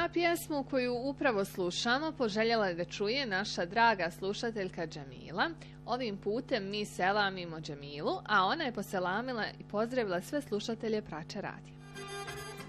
A pjesmu koju upravo slušamo poželjela je da čuje naša draga slušateljka Džemila. Ovim putem mi selamimo Džemilu, a ona je poselamila i pozdravila sve slušatelje Prače radija.